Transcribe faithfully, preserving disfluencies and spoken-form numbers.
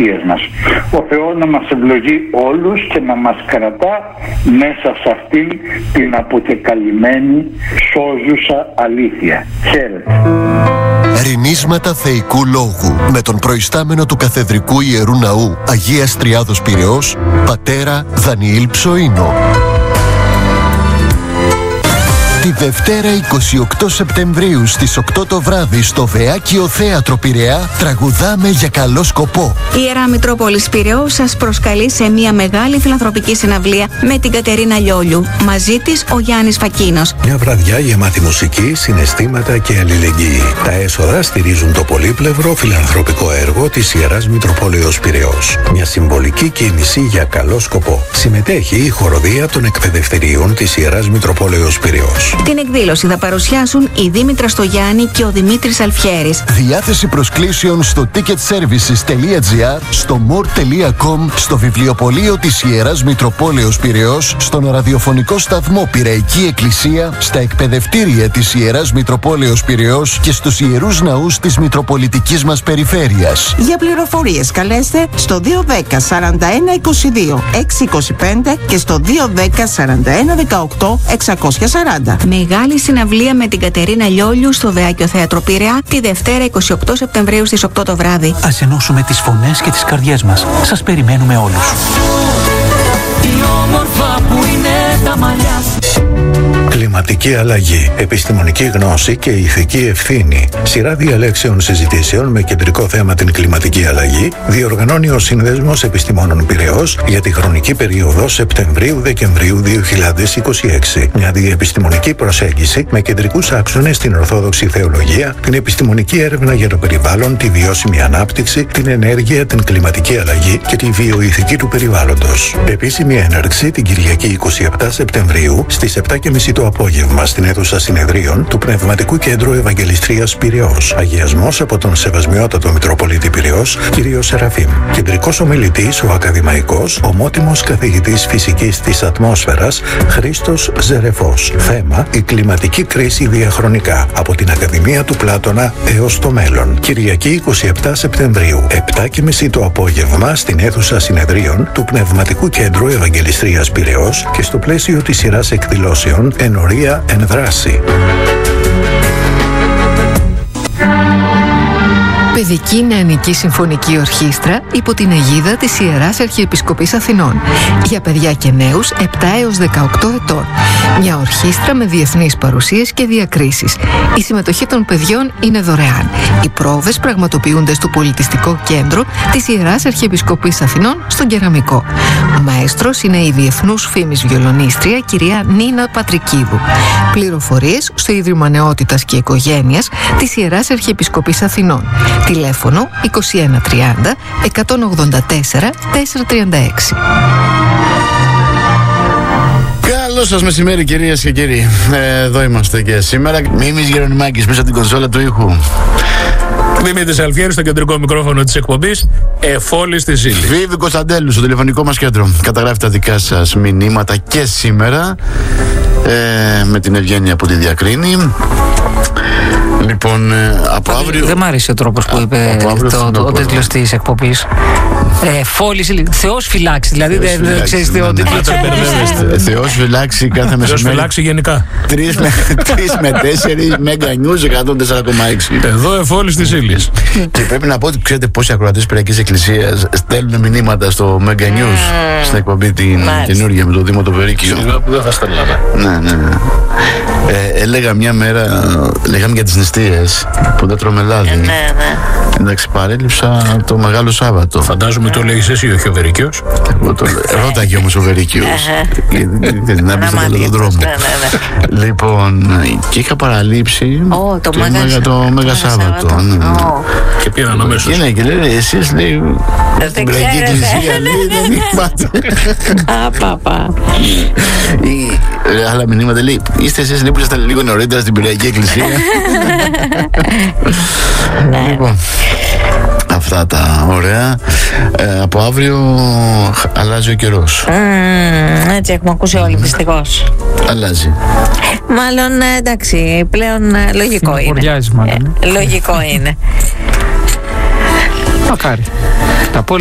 αμαρτίες μας. Ο Θεός να μας ευλογεί όλους και να μας κρατά μέσα σε αυτήν την αποκεκαλυμμένη σώζουσα αλήθεια. Χαίρετε. Ρηνίσματα θεϊκού λόγου με τον προϊστάμενο του Καθεδρικού Ιερού Ναού Αγίας Τριάδος Πειραιώς, πατέρα Δανιήλ Ψοΐνο. Τη Δευτέρα εικοστή ογδόη Σεπτεμβρίου στις οκτώ το βράδυ στο Βεάκιο Θέατρο Πειραιά τραγουδάμε για καλό σκοπό. Η Ιερά Μητρόπολης Πειραιώς σας προσκαλεί σε μια μεγάλη φιλανθρωπική συναυλία με την Κατερίνα Λιόλιου. Μαζί της ο Γιάννης Φακίνος. Μια βραδιά γεμάτη μουσική, συναισθήματα και αλληλεγγύη. Τα έσοδα στηρίζουν το πολύπλευρο φιλανθρωπικό έργο της Ιεράς Μητροπόλεως Πειραιώς. Μια συμβολική κίνηση για καλό σκοπό. Συμμετέχει η χοροδία των εκπαιδευτηρίων της Ιεράς Μητροπόλεως Πειραιώς. Την εκδήλωση θα παρουσιάσουν η Δήμητρα Στογιάννη και ο Δημήτρης Αλφιέρης. Διάθεση προσκλήσεων στο ticket services τελεία gr, στο more τελεία com, στο βιβλιοπωλείο της Ιεράς Μητροπόλεως Πειραιώς, στον ραδιοφωνικό σταθμό Πειραϊκή Εκκλησία, στα εκπαιδευτήρια της Ιεράς Μητροπόλεως Πειραιώς και στους ιερούς ναούς της Μητροπολιτικής μας περιφέρειας. Για πληροφορίες καλέστε στο δύο ένα μηδέν σαράντα ένα είκοσι δύο εξακόσια είκοσι πέντε και στο δύο ένα μηδέν σαράντα ένα δεκαοκτώ εξακόσια σαράντα. Μεγάλη συναυλία με την Κατερίνα Λιόλιου στο Βεάκιο Θέατρο Πειραιά τη Δευτέρα εικοστή ογδόη Σεπτεμβρίου στις οκτώ το βράδυ. Ας ενώσουμε τις φωνές και τις καρδιές μας. Σας περιμένουμε όλους. Τι όμορφα που είναι τα μαλλιά. Κλιματική αλλαγή, επιστημονική γνώση και ηθική ευθύνη. Σειρά διαλέξεων συζητήσεων με κεντρικό θέμα την κλιματική αλλαγή διοργανώνει ο Σύνδεσμος Επιστημόνων Πειραιώς για τη χρονική περίοδο Σεπτεμβρίου-Δεκεμβρίου δύο χιλιάδες είκοσι έξι. Μια διεπιστημονική προσέγγιση με κεντρικούς άξονες την Ορθόδοξη Θεολογία, την επιστημονική έρευνα για το περιβάλλον, τη βιώσιμη ανάπτυξη, την ενέργεια, την κλιματική αλλαγή και τη βιοηθική του περιβάλλοντος. Επίσημη έναρξη την Κυριακή εικοστή εβδόμη Σεπτεμβρίου στις επτά και μισή το απόγευμα στην αίθουσα συνεδρίων του Πνευματικού Κέντρου Ευαγγελιστρίας Πειραιώς. Αγιασμός από τον Σεβασμιότατο Μητροπολίτη Πειραιώς, κ. Σεραφείμ. Κεντρικός ομιλητής ο ακαδημαϊκός, ομότιμος καθηγητής φυσικής της ατμόσφαιρας Χρήστος Ζερεφός. Θέμα: η κλιματική κρίση διαχρονικά, από την Ακαδημία του Πλάτωνα έως το μέλλον. Κυριακή εικοστή εβδόμη Σεπτεμβρίου, επτά και μισή το απόγευμα στην αίθουσα συνεδρίων του Πνευματικού Κέντρου Ευαγγελιστρίας Πειραιώς και στο πλαίσιο της σειράς εκδηλώσεων Ενορία εν δράση. Παιδική Νεανική Συμφωνική Ορχήστρα υπό την αιγίδα της Ιεράς Αρχιεπισκοπής Αθηνών για παιδιά και νέους επτά έως δεκαοκτώ ετών. Μια ορχήστρα με διεθνείς παρουσίες και διακρίσεις. Η συμμετοχή των παιδιών είναι δωρεάν. Οι πρόβες πραγματοποιούνται στο Πολιτιστικό Κέντρο της Ιεράς Αρχιεπισκοπής Αθηνών στον Κεραμικό. Μαέστρος είναι η διεθνούς φήμης βιολονίστρια κυρία Νίνα Πατρικίδου. Πληροφορίες στο Ίδρυμα Νεότητας και Οικογένειας της Ιεράς Αρχιεπισκοπής Αθηνών. Τηλέφωνο είκοσι ένα τριάντα εκατόν ογδόντα τέσσερα τετρακόσια τριάντα έξι. Καλό σας μεσημέρι κυρίες και κύριοι. ε, Εδώ είμαστε και σήμερα. Μίμης Γερονιμάκης πίσω από την κονσόλα του ήχου. Δημήτρης Αλφιέρης στο κεντρικό μικρόφωνο της εκπομπής. Εφόλης της ύλης. Βίβη Κωνσταντέλου στο τηλεφωνικό μας κέντρο. Καταγράφει τα δικά σας μηνύματα και σήμερα, ε, με την ευγένεια που τη διακρίνει. Λοιπόν, ε, από αύριο. Δεν μ' άρεσε ο τρόπος που είπε το, το, ο τίτλος της εκπομπής. Ε, Φόλης, Θεός φυλάξει. Δηλαδή δεν δε, ξέρεις τι ο τίτλος. Θεός φυλάξει κάθε μεσημέρι. Θεός φυλάξει γενικά. Τρεις με τέσσερις Μέγκα Νιούς εκατόν τέσσερα κόμμα έξι. Εδώ εφόλης της ύλης. Και πρέπει να πω ότι ξέρετε πόσοι ακροατές Πειραϊκής Εκκλησίας στέλνουν μηνύματα στο Μέγκα Νιούς στην εκπομπή την καινούργια με το Δήμο το Περίκιο. Σιγά που δεν θα στέλναμε. Ναι, ναι, ναι. Ε, έλεγα μια μέρα, λέγαμε για τις νηστείες που δεν τρώμε λάδι. Ε, ναι, ναι. Εντάξει, παρέλειψα το Μεγάλο Σάββατο. Φαντάζομαι το λέγεις εσύ, όχι ο Βερίκιος. Ρώταγε όμως ο Βερίκιος. Δεν άπεισα τον δρόμο. Λοιπόν, και είχα παραλείψει το Μέγα Σάββατο. Και πήραν αμέσως. Ναι, και λέει, εσείς λέει, στην Πειραϊκή Εκκλησία δεν είπατε. Απαπα. Άλλα μηνύματα λέει, είστε εσείς που ήσασταν λίγο νωρίτερα στην Πειραϊκή Εκκλησία. Λοιπόν, αυτά τα ωραία. ε, Από αύριο αλλάζει ο καιρός. Mm, έτσι έχουμε ακούσει όλοι δυστυχώς. Αλλάζει. Μάλλον εντάξει, πλέον ε, λογικό είναι. Μάλλον. Ε, λογικό είναι. Μακάρι. Τα